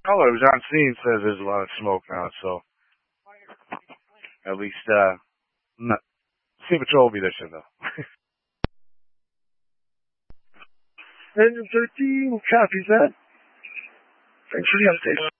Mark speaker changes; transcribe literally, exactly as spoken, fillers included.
Speaker 1: Caller who's on scene says there's a lot of smoke now, so at least uh, not, Sea Patrol will be there soon though. Engine thirteen, copies that. Thanks for the update.